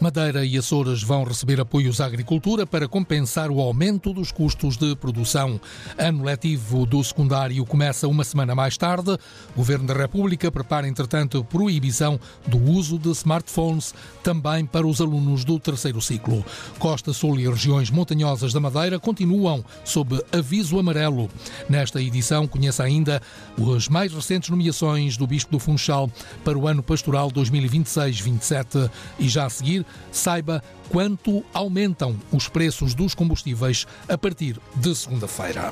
Madeira e Açores vão receber apoios à agricultura para compensar o aumento dos custos de produção. Ano letivo do secundário começa uma semana mais tarde. O Governo da República prepara, entretanto, a proibição do uso de smartphones também para os alunos do terceiro ciclo. Costa Sul e regiões montanhosas da Madeira continuam sob aviso amarelo. Nesta edição, conheça ainda as mais recentes nomeações do Bispo do Funchal para o ano pastoral 2026-27 e já a seguir saiba quanto aumentam os preços dos combustíveis a partir de segunda-feira.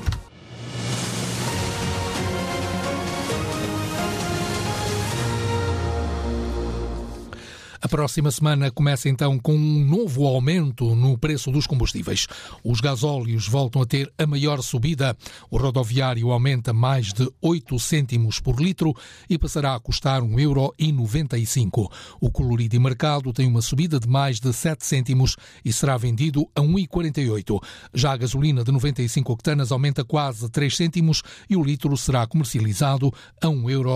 A próxima semana começa então com um novo aumento no preço dos combustíveis. Os gasóleos voltam a ter a maior subida. O rodoviário aumenta mais de 8 cêntimos por litro e passará a custar 1,95 €. O colorido e mercado tem uma subida de mais de 7 cêntimos e será vendido a 1,48 €. Já a gasolina de 95 octanas aumenta quase 3 cêntimos e o litro será comercializado a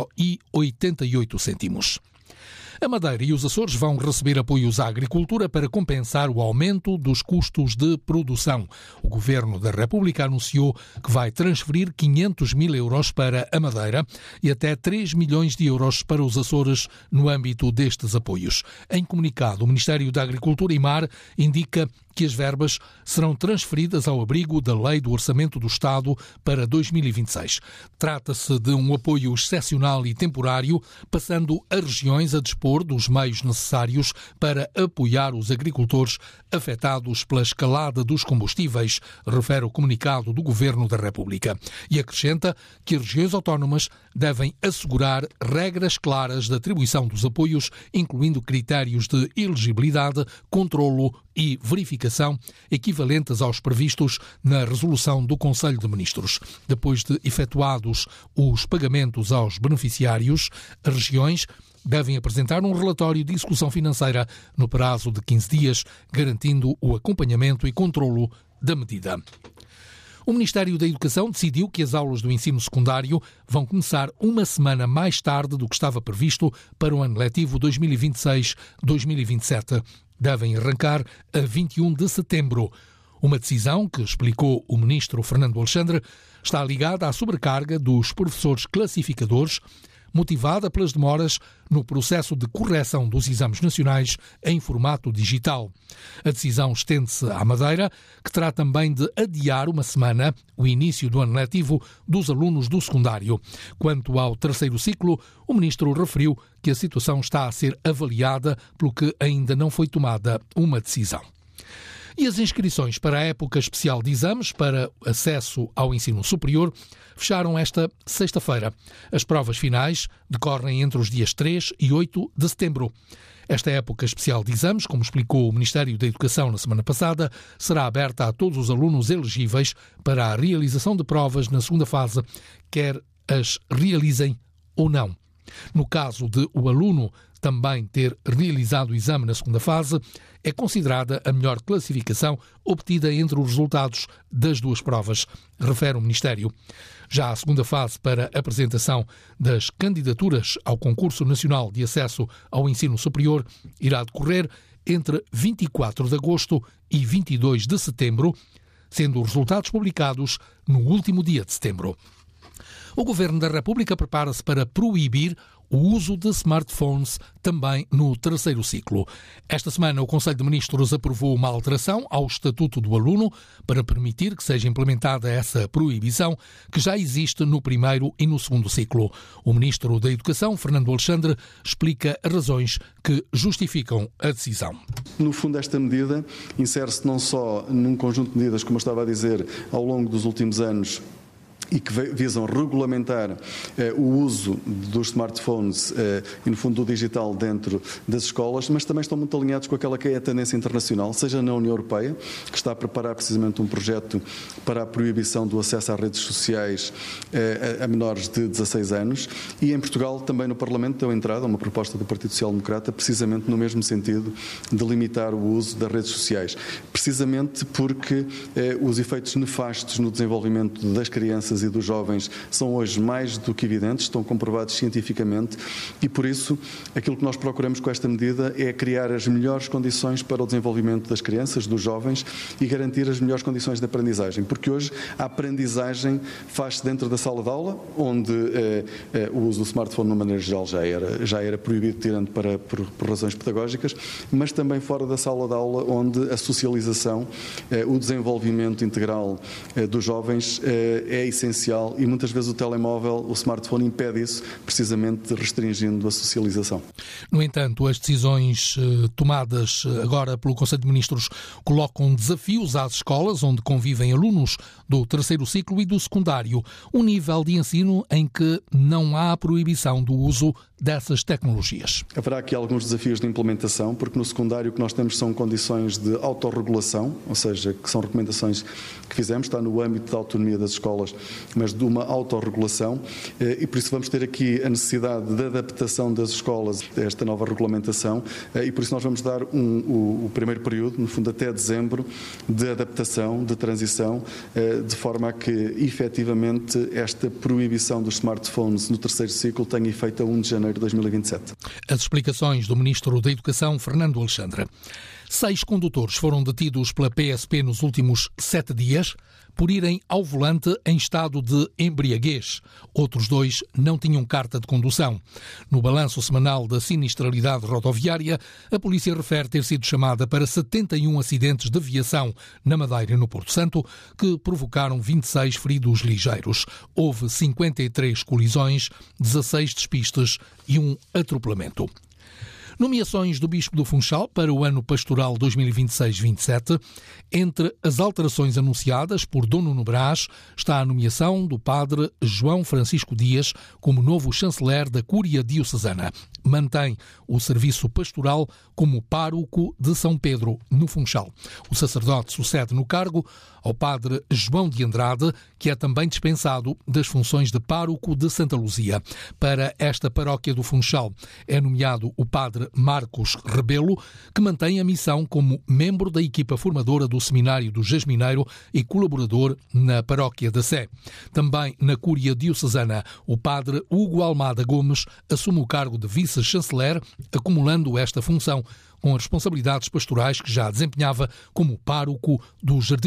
1,88 €. A Madeira e os Açores vão receber apoios à agricultura para compensar o aumento dos custos de produção. O Governo da República anunciou que vai transferir 500 mil euros para a Madeira e até 3 milhões de euros para os Açores no âmbito destes apoios. Em comunicado, o Ministério da Agricultura e Mar indica que as verbas serão transferidas ao abrigo da Lei do Orçamento do Estado para 2026. Trata-se de um apoio excepcional e temporário, passando as regiões a dispor dos meios necessários para apoiar os agricultores afetados pela escalada dos combustíveis, refere o comunicado do Governo da República. E acrescenta que as regiões autónomas devem assegurar regras claras de atribuição dos apoios, incluindo critérios de elegibilidade, controlo e verificação equivalentes aos previstos na resolução do Conselho de Ministros. Depois de efetuados os pagamentos aos beneficiários, as regiões devem apresentar um relatório de execução financeira no prazo de 15 dias, garantindo o acompanhamento e controlo da medida. O Ministério da Educação decidiu que as aulas do ensino secundário vão começar uma semana mais tarde do que estava previsto para o ano letivo 2026-2027. Devem arrancar a 21 de setembro. Uma decisão que, explicou o ministro Fernando Alexandre, está ligada à sobrecarga dos professores classificadores, motivada pelas demoras no processo de correção dos exames nacionais em formato digital. A decisão estende-se à Madeira, que terá também de adiar uma semana o início do ano letivo dos alunos do secundário. Quanto ao terceiro ciclo, o ministro referiu que a situação está a ser avaliada, pelo que ainda não foi tomada uma decisão. E as inscrições para a época especial de exames para acesso ao ensino superior fecharam esta sexta-feira. As provas finais decorrem entre os dias 3 e 8 de setembro. Esta época especial de exames, como explicou o Ministério da Educação na semana passada, será aberta a todos os alunos elegíveis para a realização de provas na segunda fase, quer as realizem ou não. No caso de o aluno também ter realizado o exame na segunda fase, é considerada a melhor classificação obtida entre os resultados das duas provas, refere o Ministério. Já a segunda fase para a apresentação das candidaturas ao Concurso Nacional de Acesso ao Ensino Superior irá decorrer entre 24 de agosto e 22 de setembro, sendo os resultados publicados no último dia de setembro. O Governo da República prepara-se para proibir o uso de smartphones também no terceiro ciclo. Esta semana, o Conselho de Ministros aprovou uma alteração ao Estatuto do Aluno para permitir que seja implementada essa proibição que já existe no primeiro e no segundo ciclo. O Ministro da Educação, Fernando Alexandre, explica as razões que justificam a decisão. No fundo, esta medida insere-se não só num conjunto de medidas, como eu estava a dizer, ao longo dos últimos anos, e que visam regulamentar o uso dos smartphones e, no fundo, do digital dentro das escolas, mas também estão muito alinhados com aquela que é a tendência internacional, seja na União Europeia, que está a preparar precisamente um projeto para a proibição do acesso às redes sociais a menores de 16 anos, e em Portugal, também no Parlamento, deu entrada uma proposta do Partido Social Democrata, precisamente no mesmo sentido de limitar o uso das redes sociais. precisamente porque os efeitos nefastos no desenvolvimento das crianças e dos jovens são hoje mais do que evidentes, estão comprovados cientificamente e, por isso, aquilo que nós procuramos com esta medida é criar as melhores condições para o desenvolvimento das crianças, dos jovens e garantir as melhores condições de aprendizagem, porque hoje a aprendizagem faz-se dentro da sala de aula, onde o uso do smartphone, de uma maneira geral, já era proibido, tirando por razões pedagógicas, mas também fora da sala de aula, onde a socialização, o desenvolvimento integral dos jovens é essencial e muitas vezes o telemóvel, o smartphone impede isso, precisamente restringindo a socialização. No entanto, as decisões tomadas agora pelo Conselho de Ministros colocam desafios às escolas onde convivem alunos do terceiro ciclo e do secundário, um nível de ensino em que não há proibição do uso dessas tecnologias. Haverá aqui alguns desafios de implementação, porque no secundário o que nós temos são condições de autorregulação, ou seja, que são recomendações que fizemos, está no âmbito da autonomia das escolas, mas de uma autorregulação, e por isso vamos ter aqui a necessidade de adaptação das escolas a esta nova regulamentação, e por isso nós vamos dar o primeiro período, no fundo até dezembro, de adaptação, de transição, de forma a que efetivamente esta proibição dos smartphones no terceiro ciclo tenha efeito a 1 de janeiro de 2027. As explicações do Ministro da Educação, Fernando Alexandre. 6 condutores foram detidos pela PSP nos últimos 7 dias por irem ao volante em estado de embriaguez. Outros 2 não tinham carta de condução. No balanço semanal da sinistralidade rodoviária, a polícia refere ter sido chamada para 71 acidentes de viação na Madeira e no Porto Santo, que provocaram 26 feridos ligeiros. Houve 53 colisões, 16 despistes e um atropelamento. Nomeações do Bispo do Funchal para o ano pastoral 2026-27. Entre as alterações anunciadas por Dom Nuno Brás está a nomeação do padre João Francisco Dias como novo chanceler da Cúria Diocesana. Mantém o serviço pastoral como pároco de São Pedro, no Funchal. O sacerdote sucede no cargo ao padre João de Andrade, que é também dispensado das funções de pároco de Santa Luzia. Para esta paróquia do Funchal é nomeado o padre Marcos Rebelo, que mantém a missão como membro da equipa formadora do Seminário do Jasmineiro e colaborador na paróquia da Sé. Também na Cúria Diocesana, o padre Hugo Almada Gomes assume o cargo de vice-chanceler, acumulando esta função com as responsabilidades pastorais que já desempenhava como pároco do Jardim